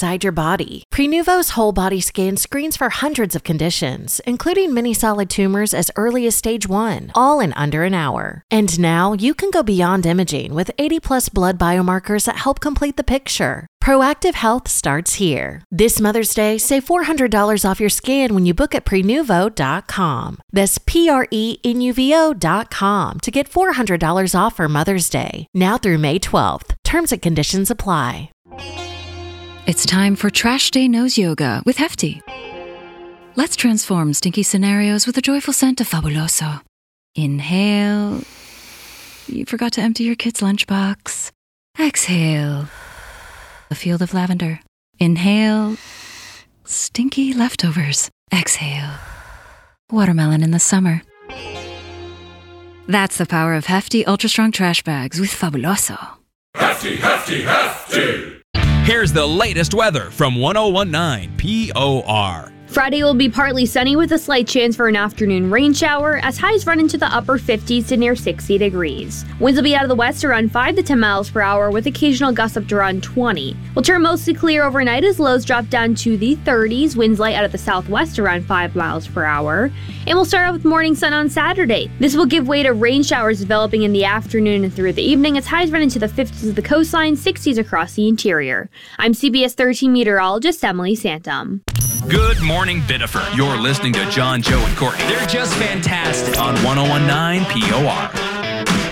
inside your body. Prenuvo's whole body scan screens for hundreds of conditions, including many solid tumors as early as stage 1, all in under an hour. And now you can go beyond imaging with 80+ blood biomarkers that help complete the picture. Proactive health starts here. This Mother's Day, save $400 off your scan when you book at Prenuvo.com. That's Prenuvo.com to get $400 off for Mother's Day. Now through May 12th. Terms and conditions apply. It's time for Trash Day Nose Yoga with Hefty. Let's transform stinky scenarios with a joyful scent of Fabuloso. Inhale. You forgot to empty your kid's lunchbox. Exhale. A field of lavender. Inhale. Stinky leftovers. Exhale. Watermelon in the summer. That's the power of Hefty Ultra Strong Trash Bags with Fabuloso. Hefty, hefty, hefty! Here's the latest weather from 1019 POR. Friday will be partly sunny with a slight chance for an afternoon rain shower as highs run into the upper 50s to near 60 degrees. Winds will be out of the west around 5 to 10 miles per hour with occasional gusts up to around 20. Will turn mostly clear overnight as lows drop down to the 30s, winds light out of the southwest around 5 miles per hour. And we'll start out with morning sun on Saturday. This will give way to rain showers developing in the afternoon and through the evening as highs run into the 50s of the coastline, 60s across the interior. I'm CBS 13 meteorologist Emily Santum. Good morning, Biddeford. You're listening to John, Joe, and Courtney. They're just fantastic on 1019 POR.